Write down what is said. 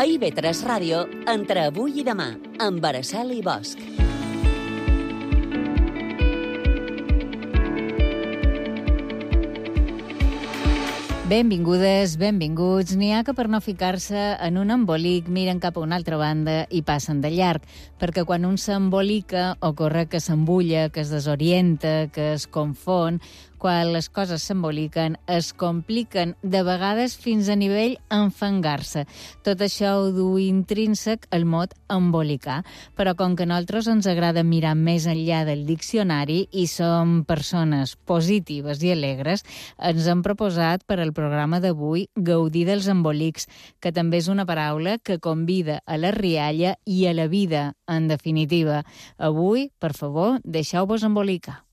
A IB3 Ràdio, entre avui i demà, amb Araceli Bosch. Benvingudes, benvinguts. N'hi ha que per no ficar-se en un embolic miren cap a una altra banda i passen de llarg, perquè quan un s'embolica ocorre que s'embulla, que es desorienta, que es confon. Quan les coses s'emboliquen, es compliquen, de vegades fins a nivell enfangar-se. Tot això ho du intrínsec el mot embolicar. Però com que a nosaltres ens agrada mirar més enllà del diccionari i som persones positives i alegres, ens hem proposat per al programa d'avui gaudir dels embolics, que també és una paraula que convida a la rialla i a la vida, en definitiva. Avui, per favor, deixeu-vos embolicar.